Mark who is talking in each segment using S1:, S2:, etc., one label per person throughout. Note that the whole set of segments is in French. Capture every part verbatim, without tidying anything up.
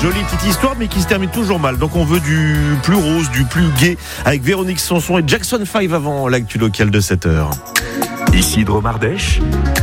S1: Jolie petite histoire, mais qui se termine toujours mal. Donc on veut du plus rose, du plus gai, avec Véronique Sanson et Jackson five avant l'actu locale de sept heures.
S2: Isidro Mardèche,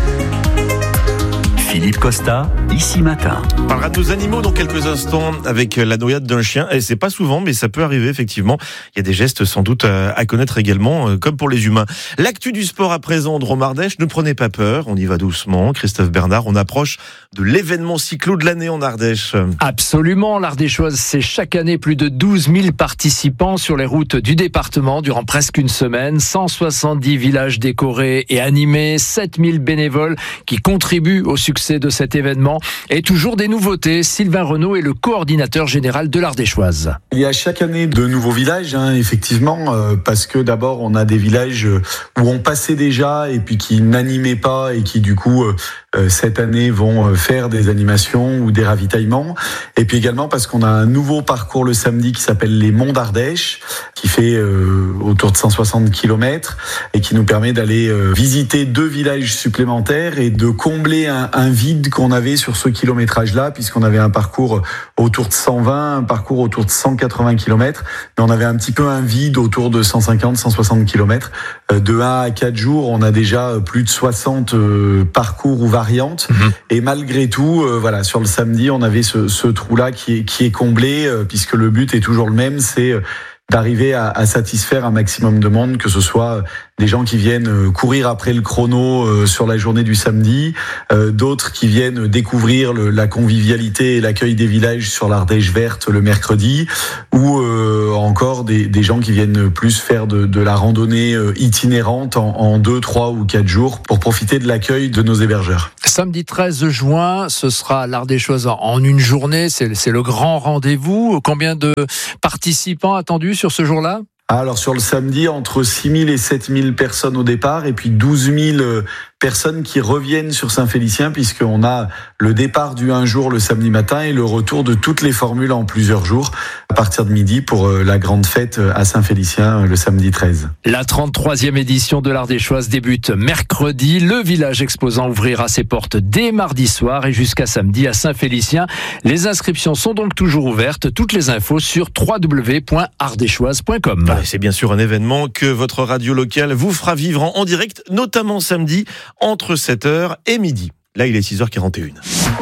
S2: Philippe Costa, ici matin.
S1: On parlera de nos animaux dans quelques instants avec la noyade d'un chien. Et c'est pas souvent, mais ça peut arriver effectivement. Il y a des gestes sans doute à connaître également, comme pour les humains. L'actu du sport à présent, Dromardèche. Ne prenez pas peur, on y va doucement. Christophe Bernard, on approche de l'événement cyclo de l'année en Ardèche.
S3: Absolument, l'Ardéchoise, c'est chaque année plus de douze mille participants sur les routes du département durant presque une semaine. cent soixante-dix villages décorés et animés, sept mille bénévoles qui contribuent au succès de cet événement. Et toujours des nouveautés. Sylvain Renaud est le coordinateur général de l'Ardéchoise.
S4: Il y a chaque année de nouveaux villages, hein, effectivement, euh, parce que d'abord on a des villages où on passait déjà et puis qui n'animaient pas et qui du coup euh, euh, cette année vont euh, faire des animations ou des ravitaillements. Et puis également parce qu'on a un nouveau parcours le samedi qui s'appelle les Monts d'Ardèche, qui fait euh, autour de cent soixante kilomètres et qui nous permet d'aller euh, visiter deux villages supplémentaires et de combler un, un vide qu'on avait sur ce kilométrage-là, puisqu'on avait un parcours autour de cent vingt, un parcours autour de cent quatre-vingts kilomètres, mais on avait un petit peu un vide autour de cent cinquante, cent soixante kilomètres. De un à quatre jours, on a déjà plus de soixante parcours ou variantes, mmh. et malgré tout, euh, voilà, sur le samedi, on avait ce, ce trou-là qui est, qui est comblé, euh, puisque le but est toujours le même, c'est d'arriver à, à satisfaire un maximum de monde, que ce soit des gens qui viennent courir après le chrono euh, sur la journée du samedi, euh, d'autres qui viennent découvrir le, la convivialité et l'accueil des villages sur l'Ardèche verte le mercredi, ou euh, encore des, des gens qui viennent plus faire de, de la randonnée itinérante en, en deux, trois ou quatre jours pour profiter de l'accueil de nos hébergeurs.
S3: Samedi treize juin, ce sera l'Ardéchoise en une journée, c'est, c'est le grand rendez-vous. Combien de participants attendus sur ce jour-là ?
S4: Alors sur le samedi, entre six mille et sept mille personnes au départ, et puis douze mille personnes qui reviennent sur Saint-Félicien, puisqu'on a le départ du un jour le samedi matin et le retour de toutes les formules en plusieurs jours à partir de midi pour la grande fête à Saint-Félicien le samedi treize.
S3: La trente-troisième édition de l'Ardéchoise débute mercredi. Le village exposant ouvrira ses portes dès mardi soir et jusqu'à samedi à Saint-Félicien. Les inscriptions sont donc toujours ouvertes. Toutes les infos sur w w w point ardéchoise point com.
S1: Ouais, c'est bien sûr un événement que votre radio locale vous fera vivre en, en direct, notamment samedi entre sept heures et midi. Là, il est six heures quarante et une.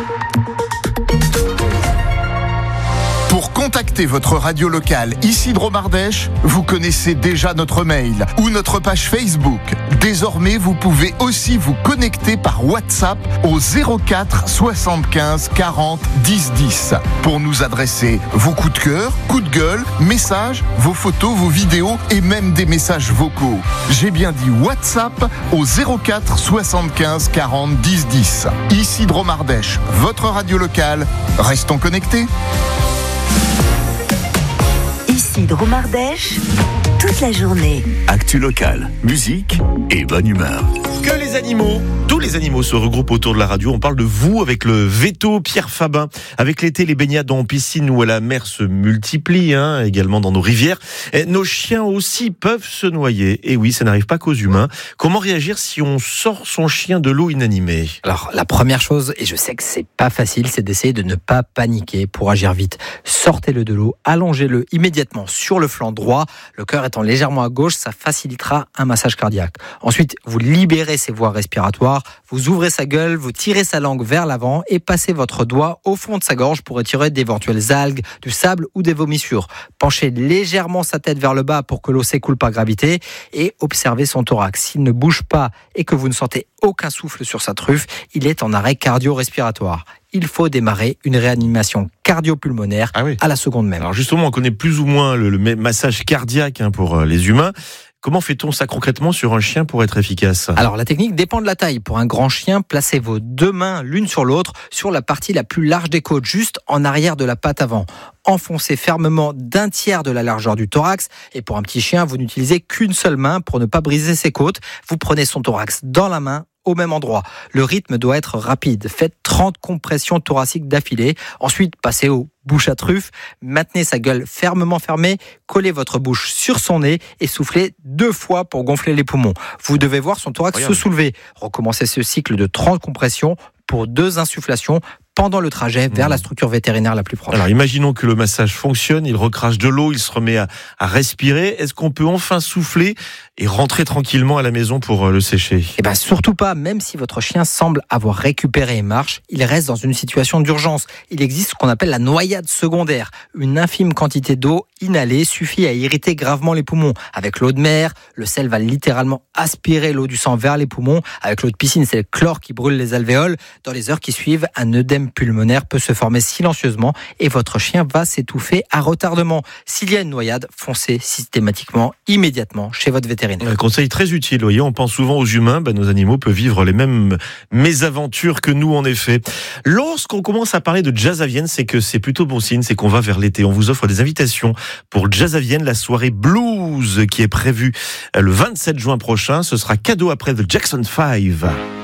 S5: Pour contacter votre radio locale Isidro Mardèche, vous connaissez déjà notre mail ou notre page Facebook. Désormais, vous pouvez aussi vous connecter par WhatsApp au zéro quatre soixante-quinze quarante dix dix pour nous adresser vos coups de cœur, coups de gueule, messages, vos photos, vos vidéos et même des messages vocaux. J'ai bien dit WhatsApp au zéro quatre soixante-quinze quarante dix dix. Isidro Mardèche, votre radio locale. Restons connectés.
S6: Isidro Mardèche, toute la journée.
S2: Actu locale, musique et bonne humeur.
S1: Que les animaux, tous les animaux se regroupent autour de la radio. On parle de vous avec le Veto Pierre Fabin. Avec l'été, les baignades en piscine ou à la mer se multiplient, hein, également dans nos rivières. Et nos chiens aussi peuvent se noyer. Et oui, ça n'arrive pas qu'aux humains. Comment réagir si on sort son chien de l'eau inanimée ?
S7: Alors, la première chose, et je sais que c'est pas facile, c'est d'essayer de ne pas paniquer pour agir vite. Sortez-le de l'eau, allongez-le immédiatement sur le flanc droit. Le cœur étant légèrement à gauche, ça facilitera un massage cardiaque. Ensuite, vous libérez ses voies respiratoires, vous ouvrez sa gueule, vous tirez sa langue vers l'avant et passez votre doigt au fond de sa gorge pour retirer d'éventuelles algues, du sable ou des vomissures. Penchez légèrement sa tête vers le bas pour que l'eau s'écoule par gravité et observez son thorax. S'il ne bouge pas et que vous ne sentez aucun souffle sur sa truffe, il est en arrêt cardio-respiratoire. Il faut démarrer une réanimation cardio-pulmonaire ah oui. à la seconde même.
S1: Alors justement, on connaît plus ou moins le, le massage cardiaque hein, pour les humains. Comment fait-on ça concrètement sur un chien pour être efficace ?
S7: Alors la technique dépend de la taille. Pour un grand chien, placez vos deux mains l'une sur l'autre sur la partie la plus large des côtes, juste en arrière de la patte avant. Enfoncez fermement d'un tiers de la largeur du thorax. Et pour un petit chien, vous n'utilisez qu'une seule main pour ne pas briser ses côtes. Vous prenez son thorax dans la main, au même endroit. Le rythme doit être rapide. Faites trente compressions thoraciques d'affilée. Ensuite, passez au bouche à truffe. Maintenez sa gueule fermement fermée. Collez votre bouche sur son nez et soufflez deux fois pour gonfler les poumons. Vous devez voir son thorax Regarde. se soulever. Recommencez ce cycle de trente compressions pour deux insufflations. pendant le trajet vers la structure vétérinaire la plus proche.
S1: Alors imaginons que le massage fonctionne, il recrache de l'eau, il se remet à, à respirer. Est-ce qu'on peut enfin souffler et rentrer tranquillement à la maison pour le sécher ?
S7: Eh bien surtout pas, même si votre chien semble avoir récupéré et marche, il reste dans une situation d'urgence. Il existe ce qu'on appelle la noyade secondaire. Une infime quantité d'eau inhalée suffit à irriter gravement les poumons. Avec l'eau de mer, le sel va littéralement aspirer l'eau du sang vers les poumons. Avec l'eau de piscine, c'est le chlore qui brûle les alvéoles. Dans les heures qui suivent, un œdème pulmonaire peut se former silencieusement et votre chien va s'étouffer à retardement. S'il y a une noyade, foncez systématiquement, immédiatement chez votre vétérinaire.
S1: Un conseil très utile, voyez, on pense souvent aux humains, ben, nos animaux peuvent vivre les mêmes mésaventures que nous en effet. Lorsqu'on commence à parler de Jazz à Vienne, c'est que c'est plutôt bon signe, c'est qu'on va vers l'été. On vous offre des invitations pour Jazz à Vienne, la soirée blues qui est prévue le vingt-sept juin prochain. Ce sera cadeau après The Jackson five.